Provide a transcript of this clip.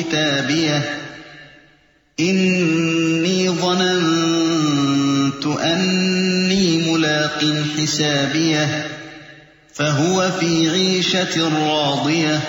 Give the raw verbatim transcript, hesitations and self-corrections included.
كتابيه إني ظننت أني ملاق حسابيه فهو في عيشة راضية